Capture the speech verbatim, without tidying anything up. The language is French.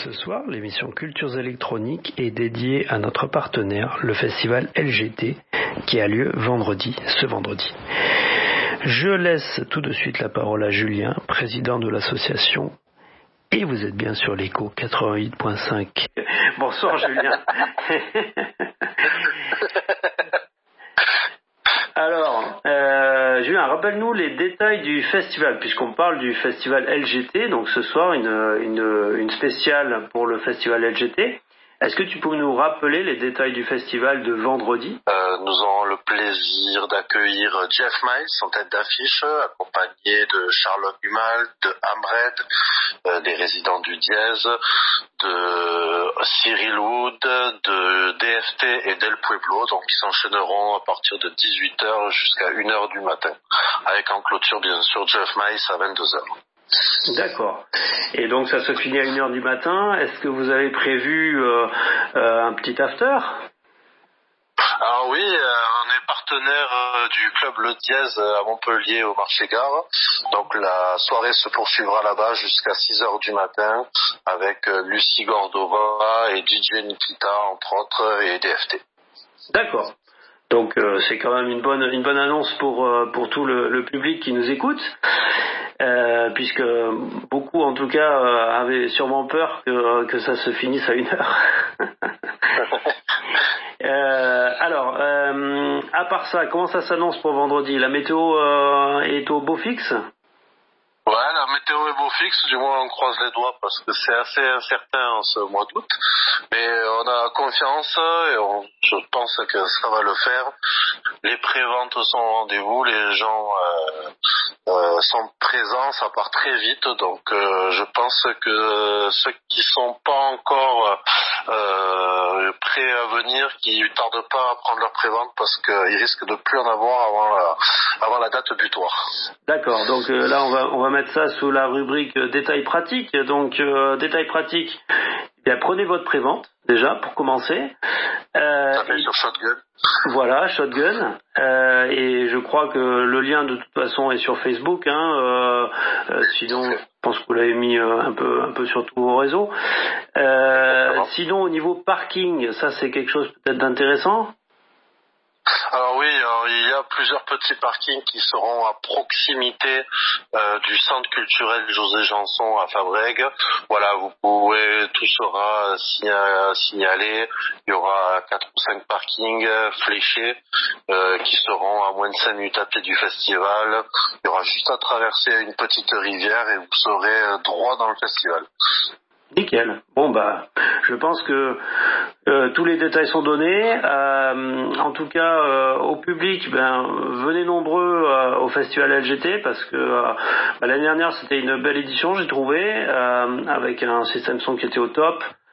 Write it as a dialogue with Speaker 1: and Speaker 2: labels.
Speaker 1: Ce soir, l'émission Cultures électroniques est dédiée à notre partenaire, le festival L G T, qui a lieu vendredi, ce vendredi. Je laisse tout de suite la parole à Julien, président de l'association, et vous êtes bien sur l'écho quatre-vingt-huit point cinq. Bonsoir Julien. Alors, euh, Julien, rappelle-nous les détails du festival, puisqu'on parle du festival L G T, donc ce soir une, une, une spéciale pour le festival L G T. Est-ce que tu peux nous rappeler les détails du festival de vendredi ?
Speaker 2: euh, Nous aurons le plaisir d'accueillir Jeff Miles en tête d'affiche, accompagné de Charlotte Dumal, de Amred, euh, des résidents du Dièse, de Cyril Wood, de D F T et Del Pueblo, donc ils s'enchaîneront à partir de dix-huit heures jusqu'à une heure du matin, avec en clôture bien sûr Jeff Miles à vingt-deux heures.
Speaker 1: D'accord. Et donc ça se finit à une heure du matin. Est-ce que vous avez prévu euh, euh, un petit after ?
Speaker 2: Alors oui, euh, on est partenaire euh, du club Le Dièse à Montpellier au marché gare. Donc la soirée se poursuivra là-bas jusqu'à six heures du matin avec euh, Lucie Gordova et D J Nikita entre autres et D F T.
Speaker 1: D'accord. Donc euh, c'est quand même une bonne une bonne annonce pour euh, pour tout le, le public qui nous écoute. Euh, puisque beaucoup en tout cas euh, avaient sûrement peur que, que ça se finisse à une heure. euh, alors, euh, à part ça, comment ça s'annonce pour vendredi ? La météo euh, est au beau fixe ?
Speaker 2: Ouais, la météo est beau fixe, du moins on croise les doigts parce que c'est assez incertain en ce mois d'août. Mais on a confiance et on, je pense que ça va le faire. Les préventes sont au rendez-vous, les gens euh, euh, sont présents, ça part très vite. Donc euh, je pense que ceux qui sont pas encore euh, prêts à venir, qui ne tardent pas à prendre leur prévente parce qu'ils risquent de plus en avoir avant la, avant la date butoir.
Speaker 1: D'accord, donc euh, là on va on va mettre ça sous la rubrique euh, détails pratiques. Donc euh, détails pratiques, eh bien, prenez votre prévente déjà pour commencer.
Speaker 2: Euh, ça fait et... sur Shotgun.
Speaker 1: Voilà, Shotgun. Euh, et je crois que le lien de toute façon est sur Facebook. Hein, euh, euh, sinon, je pense que vous l'avez mis euh, un peu un peu sur tous vos réseaux. Euh, sinon, au niveau parking, ça c'est quelque chose peut-être d'intéressant.
Speaker 2: Alors oui, alors il y a plusieurs petits parkings qui seront à proximité euh, du centre culturel José Janson à Fabrègues. Voilà, vous pouvez, tout sera signalé. Il y aura quatre ou cinq parkings fléchés euh, qui seront à moins de cinq minutes à pied du festival. Il y aura juste à traverser une petite rivière et vous serez droit dans le festival.
Speaker 1: Nickel. Bon bah, je pense que euh, tous les détails sont donnés. Euh, en tout cas, euh, au public, ben venez nombreux euh, au festival L G T parce que euh, bah, l'année dernière c'était une belle édition, j'ai trouvé, euh, avec un système son qui était au top.